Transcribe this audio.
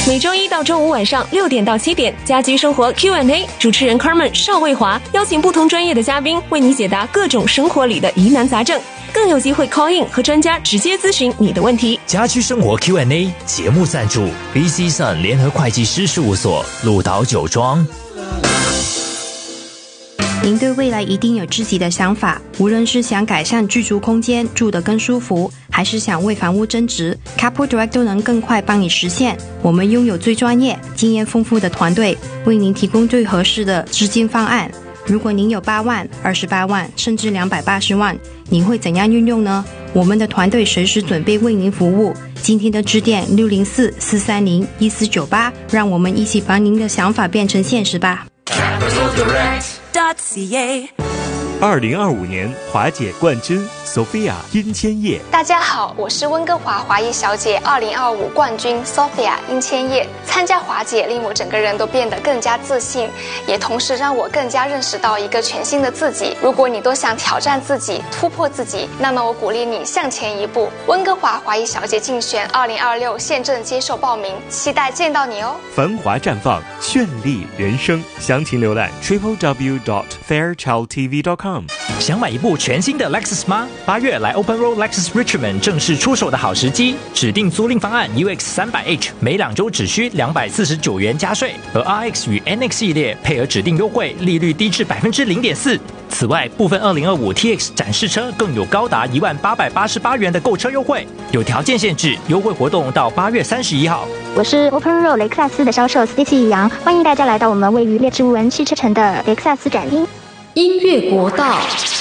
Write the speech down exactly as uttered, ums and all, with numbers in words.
每周一到周五晚上六点到七点，家居生活 Q and A， 主持人 Carmen 邵卫华邀请不同专业的嘉宾为你解答各种生活里的疑难杂症，更有机会 call in 和专家直接咨询你的问题。 家居生活 Q and A 节目赞助 B C Sun 联合会计师事务所，鹿岛酒庄。 您对未来一定有自己的想法，无论是想改善居住空间，住得更舒服，还是想为房屋增值， Capital Direct 都能更快帮你实现。我们拥有最专业、经验丰富的团队，为您提供最合适的资金方案。如果您有八万、二十八万，甚至两百八十万，您会怎样运用呢？我们的团队随时准备为您服务。今天的致电六零四四三零一四九八，让我们一起把您的想法变成现实吧。 二零二五年华姐冠军 Sophia 殷千叶。 大家好，我是温哥华华裔小姐二零二五冠军 Sophia 殷千叶。参加华姐令我整个人都变得更加自信，也同时让我更加认识到一个全新的自己。如果你都想挑战自己、突破自己，那么我鼓励你向前一步。温哥华华裔小姐竞选二零二六现正接受报名，期待见到你哦。 繁华绽放，绚丽人生，详情浏览 triple w dot fairchild t v dot com。 想买一部全新的 Lexus 吗？八月来 Open Road Lexus Richmond 正式出手的好时机，指定租赁方案 U X 三百 H 每两周只需两百四十九元加税，而 R X 与 N X 系列配合指定优惠，利率低至 百分之零点四。此外，部分二零二五 T X 展示车更有高达一万八百八十八元的购车优惠，有条件限制，优惠活动到八月三十一号。 我是 Open Road 雷克萨斯的销售 Stacy 杨，欢迎大家来到我们位于列治文汽车城的雷克萨斯展厅。 音乐国道。